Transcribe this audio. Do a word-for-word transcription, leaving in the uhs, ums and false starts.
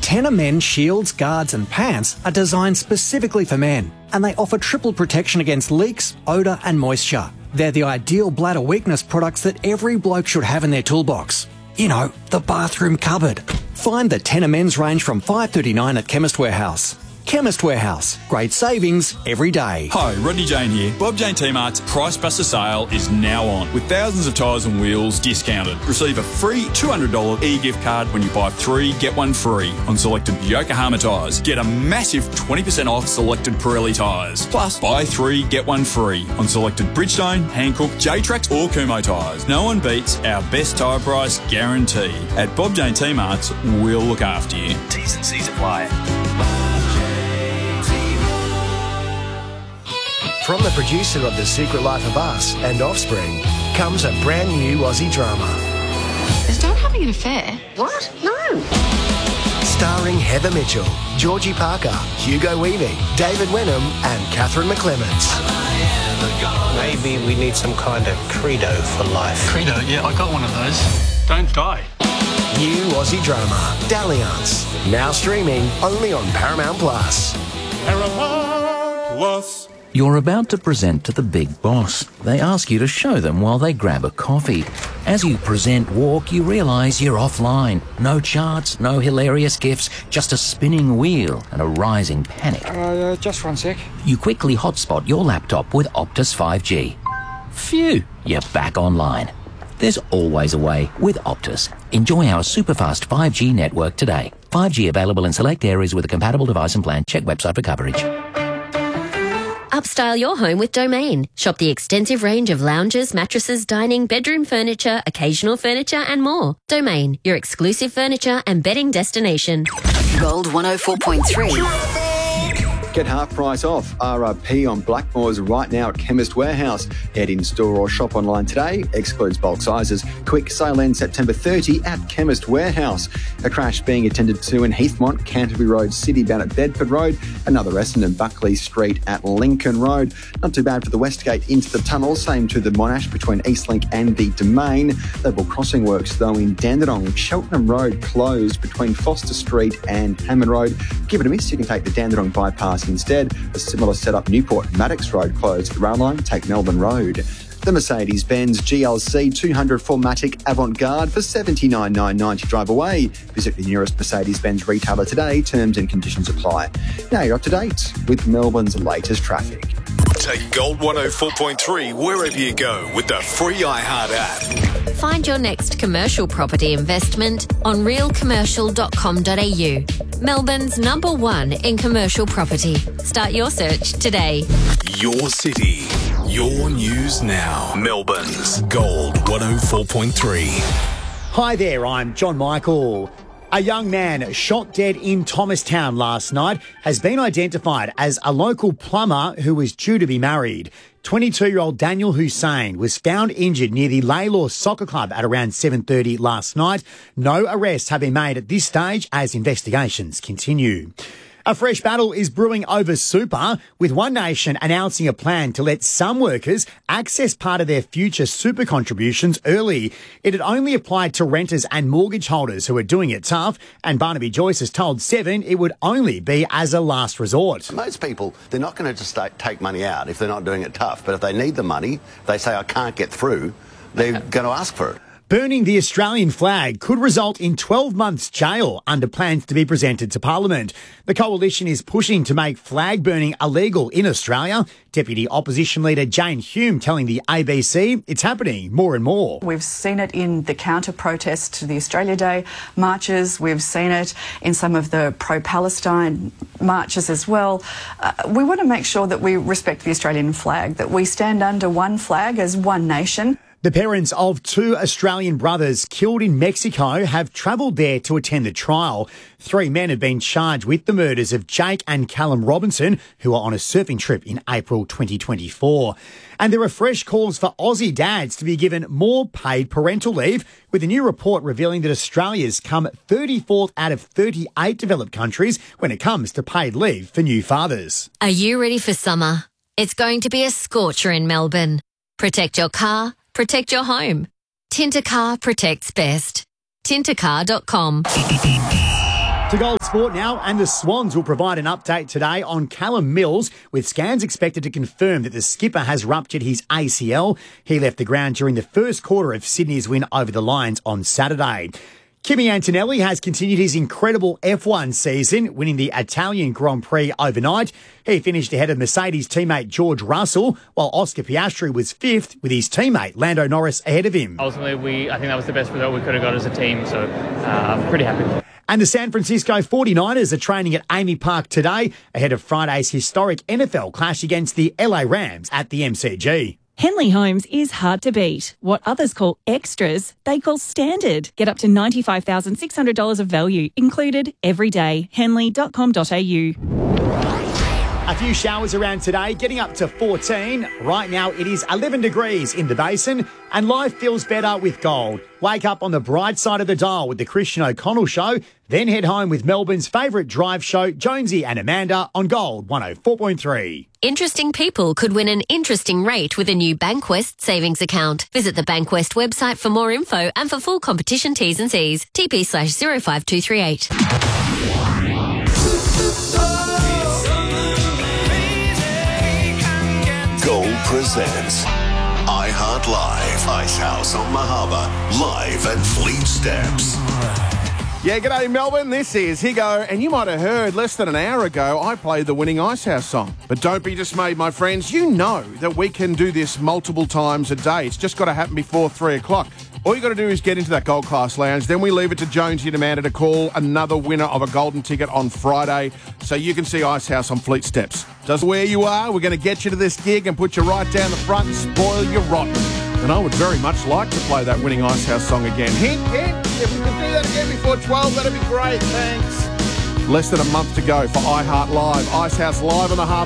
Tenor men's shields, guards and pants are designed specifically for men, and they offer triple protection against leaks, odour and moisture. They're the ideal bladder weakness products that every bloke should have in their toolbox. You know, the bathroom cupboard. Find the Tenor men's range from five dollars thirty-nine at Chemist Warehouse. Chemist Warehouse. Great savings every day. Hi, Rodney Jane here. Bob Jane T-Mart's Price Buster sale is now on, with thousands of tyres and wheels discounted. Receive a free two hundred dollars e-gift card when you buy three, get one free on selected Yokohama tyres. Get a massive twenty percent off selected Pirelli tyres. Plus, buy three, get one free on selected Bridgestone, Hankook, J-Trax or Kumho tyres. No one beats our best tyre price guarantee. At Bob Jane T-Mart's, we'll look after you. T's and C's apply. From the producer of The Secret Life of Us and Offspring comes a brand new Aussie drama. Is Dad having an affair? What? No. Starring Heather Mitchell, Georgie Parker, Hugo Weaving, David Wenham and Catherine McClements. Maybe we need some kind of credo for life. Credo? Yeah, I got one of those. Don't die. New Aussie drama, Dalliance. Now streaming only on Paramount Plus. Paramount Plus. You're about to present to the big boss. They ask you to show them while they grab a coffee. As you present walk, you realise you're offline. No charts, no hilarious gifs, just a spinning wheel and a rising panic. Uh, just one sec. You quickly hotspot your laptop with Optus five G. Phew, you're back online. There's always a way with Optus. Enjoy our superfast five G network today. five G available in select areas with a compatible device and plan. Check website for coverage. Upstyle your home with Domain. Shop the extensive range of lounges, mattresses, dining, bedroom furniture, occasional furniture and more. Domain, your exclusive furniture and bedding destination. Gold one oh four point three. Get half price off R R P on Blackmores right now at Chemist Warehouse. Head in store or shop online today. Excludes bulk sizes. Quick sale ends September thirtieth at Chemist Warehouse. A crash being attended to in Heathmont, Canterbury Road, Citybound at Bedford Road. Another Essendon and Buckley Street at Lincoln Road. Not too bad for the Westgate into the tunnel. Same to the Monash between Eastlink and the Domain. Level crossing works though in Dandenong. Cheltenham Road closed between Foster Street and Hammond Road. Give it a miss. You can take the Dandenong bypass instead. A similar setup, Newport Maddox Road closed at the rail line. Take Melbourne Road. The Mercedes-Benz G L C two hundred four Matic Avant-Garde for seventy-nine thousand nine hundred ninety drive away. Visit the nearest Mercedes-Benz retailer today. Terms and conditions apply. Now you're up to date with Melbourne's latest traffic. Take Gold one oh four point three wherever you go with the free iHeart app. Find your next commercial property investment on real commercial dot com dot a u. Melbourne's number one in commercial property. Start your search today. Your city, your news now. Melbourne's Gold one oh four point three. Hi there, I'm John Michael. A young man shot dead in Thomastown last night has been identified as a local plumber who was due to be married. twenty-two-year-old Daniel Hussain was found injured near the Laylaw Soccer Club at around seven thirty last night. No arrests have been made at this stage as investigations continue. A fresh battle is brewing over super, with One Nation announcing a plan to let some workers access part of their future super contributions early. It had only applied to renters and mortgage holders who are doing it tough, and Barnaby Joyce has told Seven it would only be as a last resort. Most people, they're not going to just take money out if they're not doing it tough, but if they need the money, they say, I can't get through, they're going to ask for it. Burning the Australian flag could result in twelve months jail under plans to be presented to Parliament. The coalition is pushing to make flag burning illegal in Australia. Deputy Opposition Leader Jane Hume telling the A B C it's happening more and more. We've seen it in the counter-protest to the Australia Day marches. We've seen it in some of the pro-Palestine marches as well. Uh, we want to make sure that we respect the Australian flag, that we stand under one flag as one nation. The parents of two Australian brothers killed in Mexico have travelled there to attend the trial. Three men have been charged with the murders of Jake and Callum Robinson, who were on a surfing trip in April twenty twenty-four. And there are fresh calls for Aussie dads to be given more paid parental leave, with a new report revealing that Australia's come thirty-fourth out of thirty-eight developed countries when it comes to paid leave for new fathers. Are you ready for summer? It's going to be a scorcher in Melbourne. Protect your car. Protect your home. Tinter Car protects best. tinter car dot com. To Gold Sport now, and the Swans will provide an update today on Callum Mills, with scans expected to confirm that the skipper has ruptured his A C L. He left the ground during the first quarter of Sydney's win over the Lions on Saturday. Kimi Antonelli has continued his incredible F one season, winning the Italian Grand Prix overnight. He finished ahead of Mercedes teammate George Russell, while Oscar Piastri was fifth, with his teammate Lando Norris ahead of him. Ultimately, we I think that was the best result we could have got as a team, so uh, I'm pretty happy. And the San Francisco forty-niners are training at Amy Park today ahead of Friday's historic N F L clash against the L A Rams at the M C G. Henley Homes is hard to beat. What others call extras, they call standard. Get up to ninety-five thousand six hundred dollars of value included every day. henley dot com dot a u. A few showers around today, getting up to fourteen. Right now it is eleven degrees in the Basin, and life feels better with Gold. Wake up on the bright side of the dial with the Christian O'Connell Show, then head home with Melbourne's favourite drive show, Jonesy and Amanda, on Gold one oh four point three. Interesting people could win an interesting rate with a new Bankwest savings account. Visit the Bankwest website for more info and for full competition T's and C's. T P slash zero five two three eight. Gold presents iHeart Live, Icehouse on Mahaba, live at Fleet Steps. Yeah, g'day Melbourne, this is Higo, and you might have heard less than an hour ago I played the winning Icehouse song. But don't be dismayed, my friends, you know that we can do this multiple times a day. It's just got to happen before three o'clock. All you got to do is get into that Gold Class Lounge, then we leave it to Jonesy and Amanda to call another winner of a golden ticket on Friday so you can see Icehouse on Fleet Steps. Just where you are, we're going to get you to this gig and put you right down the front and spoil you rotten. And I would very much like to play that winning Icehouse song again. Hint, hint, if we can do that again before twelve, that'd be great, thanks. Less than a month to go for iHeart Live. Icehouse live on the Harbour